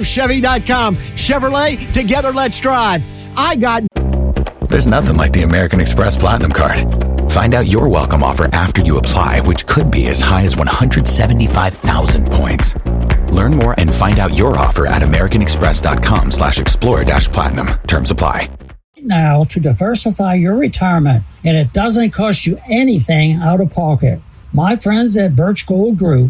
Chevy.com. Chevrolet, together let's drive. There's nothing like the American Express Platinum Card. Find out your welcome offer after you apply, which could be as high as 175,000 points. Learn more and find out your offer at americanexpress.com/explore-platinum. Terms apply. Now to diversify your retirement, and it doesn't cost you anything out of pocket. My friends at Birch Gold Group